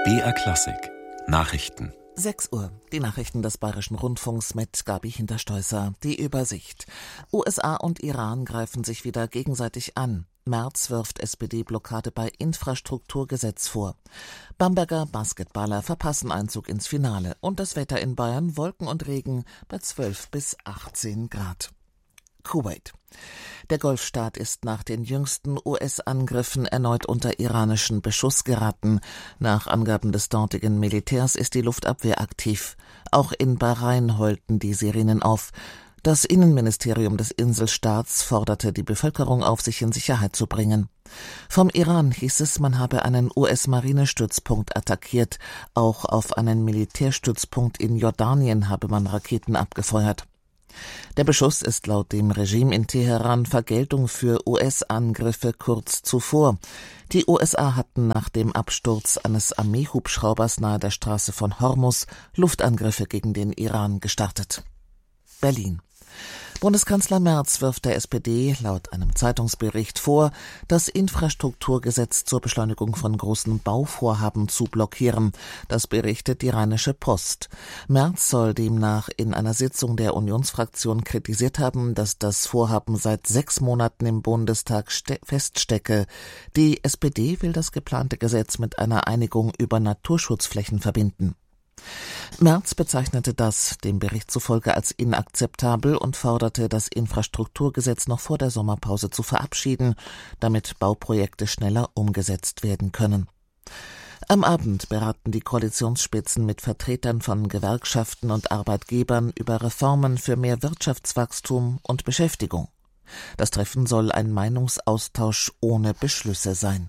BR Klassik Nachrichten. 6 Uhr. Die Nachrichten des Bayerischen Rundfunks mit Gabi Hinterstoisser. Die Übersicht. USA und Iran greifen sich wieder gegenseitig an. Merz wirft SPD-Blockade bei Infrastrukturgesetz vor. Bamberger Basketballer verpassen Einzug ins Finale. Und das Wetter in Bayern: Wolken und Regen bei 12 bis 18 Grad. Kuwait. Der Golfstaat ist nach den jüngsten US-Angriffen erneut unter iranischen Beschuss geraten. Nach Angaben des dortigen Militärs ist die Luftabwehr aktiv. Auch in Bahrain heulten die Sirenen auf. Das Innenministerium des Inselstaats forderte die Bevölkerung auf, sich in Sicherheit zu bringen. Vom Iran hieß es, man habe einen US-Marinestützpunkt attackiert. Auch auf einen Militärstützpunkt in Jordanien habe man Raketen abgefeuert. Der Beschuss ist laut dem Regime in Teheran Vergeltung für US-Angriffe kurz zuvor. Die USA hatten nach dem Absturz eines Armeehubschraubers nahe der Straße von Hormuz Luftangriffe gegen den Iran gestartet. Berlin. Bundeskanzler Merz wirft der SPD laut einem Zeitungsbericht vor, das Infrastrukturgesetz zur Beschleunigung von großen Bauvorhaben zu blockieren. Das berichtet die Rheinische Post. Merz soll demnach in einer Sitzung der Unionsfraktion kritisiert haben, dass das Vorhaben seit 6 Monaten im Bundestag feststecke. Die SPD will das geplante Gesetz mit einer Einigung über Naturschutzflächen verbinden. Merz bezeichnete das dem Bericht zufolge als inakzeptabel und forderte, das Infrastrukturgesetz noch vor der Sommerpause zu verabschieden, damit Bauprojekte schneller umgesetzt werden können. Am Abend beraten die Koalitionsspitzen mit Vertretern von Gewerkschaften und Arbeitgebern über Reformen für mehr Wirtschaftswachstum und Beschäftigung. Das Treffen soll ein Meinungsaustausch ohne Beschlüsse sein.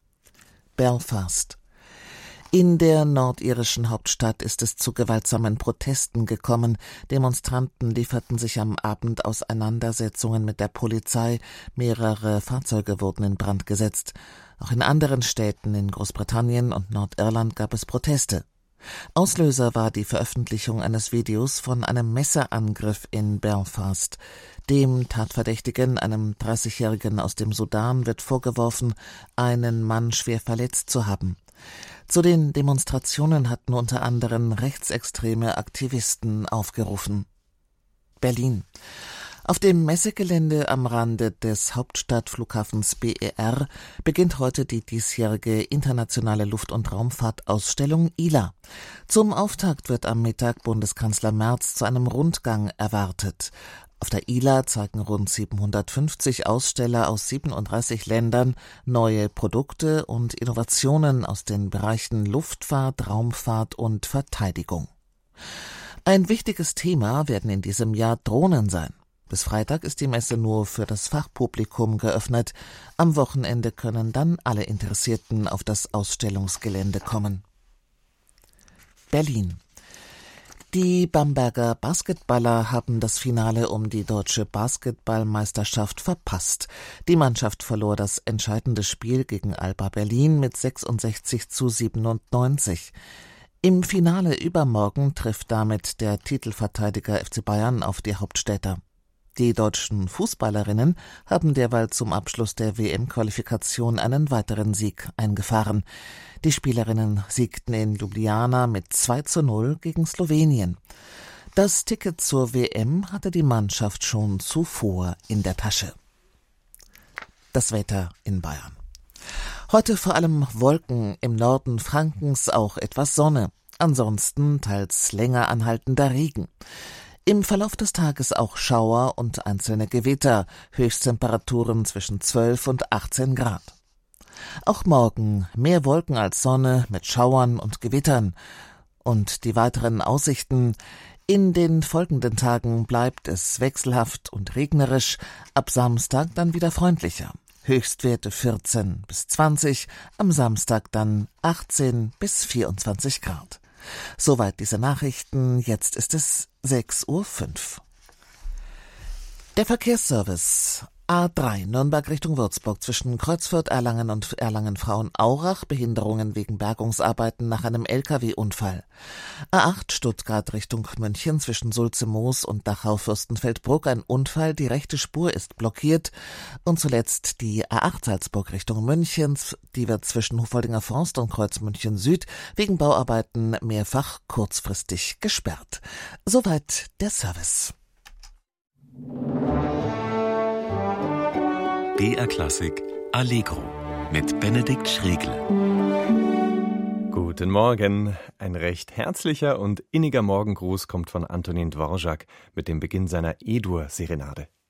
Belfast. In der nordirischen Hauptstadt ist es zu gewaltsamen Protesten gekommen. Demonstranten lieferten sich am Abend Auseinandersetzungen mit der Polizei. Mehrere Fahrzeuge wurden in Brand gesetzt. Auch in anderen Städten in Großbritannien und Nordirland gab es Proteste. Auslöser war die Veröffentlichung eines Videos von einem Messerangriff in Belfast. Dem Tatverdächtigen, einem 30-Jährigen aus dem Sudan, wird vorgeworfen, einen Mann schwer verletzt zu haben. Zu den Demonstrationen hatten unter anderem rechtsextreme Aktivisten aufgerufen. Berlin. Auf dem Messegelände am Rande des Hauptstadtflughafens BER beginnt heute die diesjährige internationale Luft- und Raumfahrtausstellung ILA. Zum Auftakt wird am Mittag Bundeskanzler Merz zu einem Rundgang erwartet. Auf der ILA zeigen rund 750 Aussteller aus 37 Ländern neue Produkte und Innovationen aus den Bereichen Luftfahrt, Raumfahrt und Verteidigung. Ein wichtiges Thema werden in diesem Jahr Drohnen sein. Bis Freitag ist die Messe nur für das Fachpublikum geöffnet. Am Wochenende können dann alle Interessierten auf das Ausstellungsgelände kommen. Berlin. Die Bamberger Basketballer haben das Finale um die deutsche Basketballmeisterschaft verpasst. Die Mannschaft verlor das entscheidende Spiel gegen Alba Berlin mit 66:97. Im Finale übermorgen trifft damit der Titelverteidiger FC Bayern auf die Hauptstädter. Die deutschen Fußballerinnen haben derweil zum Abschluss der WM-Qualifikation einen weiteren Sieg eingefahren. Die Spielerinnen siegten in Ljubljana mit 2:0 gegen Slowenien. Das Ticket zur WM hatte die Mannschaft schon zuvor in der Tasche. Das Wetter in Bayern. Heute vor allem Wolken, im Norden Frankens auch etwas Sonne. Ansonsten teils länger anhaltender Regen. Im Verlauf des Tages auch Schauer und einzelne Gewitter, Höchsttemperaturen zwischen 12 und 18 Grad. Auch morgen mehr Wolken als Sonne mit Schauern und Gewittern. Und die weiteren Aussichten: In den folgenden Tagen bleibt es wechselhaft und regnerisch, ab Samstag dann wieder freundlicher. Höchstwerte 14 bis 20, am Samstag dann 18 bis 24 Grad. Soweit diese Nachrichten, jetzt ist es 6:05 Uhr. Der Verkehrsservice. A3 Nürnberg Richtung Würzburg zwischen Kreuzfürth, Erlangen und Erlangen-Frauenaurach, Behinderungen wegen Bergungsarbeiten nach einem LKW-Unfall. A8 Stuttgart Richtung München zwischen Sulze-Moos und Dachau-Fürstenfeldbruck ein Unfall, die rechte Spur ist blockiert. Und zuletzt die A8 Salzburg Richtung München, die wird zwischen Hufoldinger Forst und Kreuz München Süd wegen Bauarbeiten mehrfach kurzfristig gesperrt. Soweit der Service. BR Klassik Allegro mit Benedikt Schregle. Guten Morgen. Ein recht herzlicher und inniger Morgengruß kommt von Antonin Dvorak mit dem Beginn seiner E-Dur-Serenade.